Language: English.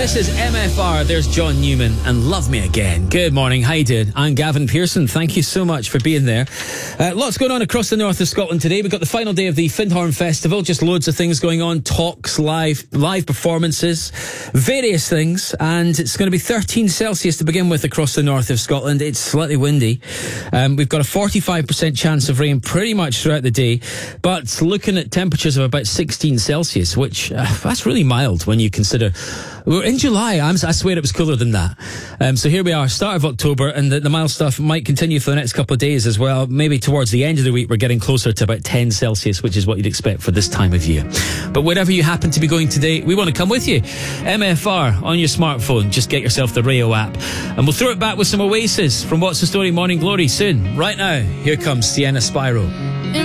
This is MFR. There's John Newman and Love Me Again. Good morning. How you doing? I'm Gavin Pearson. Thank you so much for being there. Lots going on across the north of Scotland today. We've got the final day of the Findhorn Festival. Just loads of things going on. Talks, live performances, various things. And it's going to be 13 Celsius to begin with across the north of Scotland. It's slightly windy. We've got a 45% chance of rain pretty much throughout the day. But looking at temperatures of about 16 Celsius, which that's really mild when you consider we're in July. I swear it was cooler than that. So here we are, start of October, and the mild stuff might continue for the next couple of days as well. Maybe towards the end of the week, we're getting closer to about 10 Celsius, which is what you'd expect for this time of year. But wherever you happen to be going today, we want to come with you. MFR on your smartphone. Just get yourself the Rayo app. And we'll throw it back with some Oasis from What's the Story Morning Glory soon. Right now, here comes Sienna Spyro.